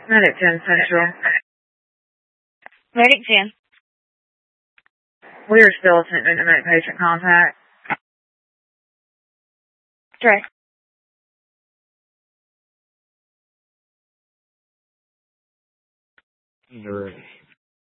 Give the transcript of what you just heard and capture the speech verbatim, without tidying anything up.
Medic ten Central. Medic ten. We are still attempting to make patient contact. Direct. Direct.